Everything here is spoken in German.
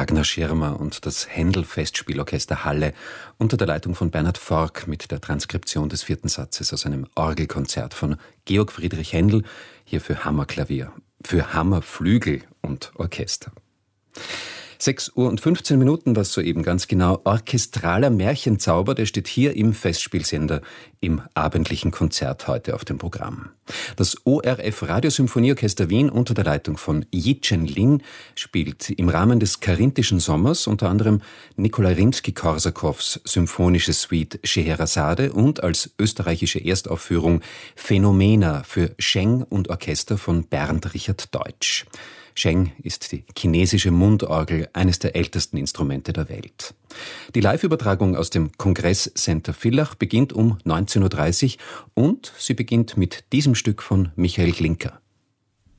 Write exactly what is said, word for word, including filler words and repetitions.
Wagner Schirmer und das Händel-Festspielorchester Halle unter der Leitung von Bernhard Forck mit der Transkription des vierten Satzes aus einem Orgelkonzert von Georg Friedrich Händel, hier für Hammerklavier, für Hammerflügel und Orchester. sechs Uhr und fünfzehn Minuten, was soeben ganz genau. Orchestraler Märchenzauber, der steht hier im Festspielsender im abendlichen Konzert heute auf dem Programm. Das O R F Radiosymphonieorchester Wien unter der Leitung von Yi-Chen Lin spielt im Rahmen des Karinthischen Sommers unter anderem Nikolai Rimsky-Korsakows symphonische Suite Scheherazade und als österreichische Erstaufführung Phänomena für Sheng und Orchester von Bernd Richard Deutsch. Sheng ist die chinesische Mundorgel, eines der ältesten Instrumente der Welt. Die Live-Übertragung aus dem Kongresscenter Villach beginnt um neunzehn Uhr dreißig und sie beginnt mit diesem Stück von Michael Glinka.